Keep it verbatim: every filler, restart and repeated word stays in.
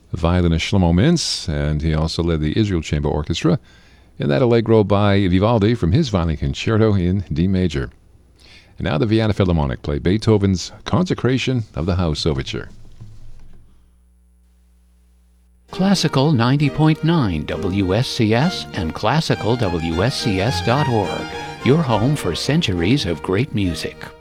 violinist Shlomo Mintz, and he also led the Israel Chamber Orchestra in that Allegro by Vivaldi from his Violin Concerto in D major. And now the Vienna Philharmonic play Beethoven's Consecration of the House Overture. Classical ninety point nine W S C S and classical W S C S dot org, your home for centuries of great music.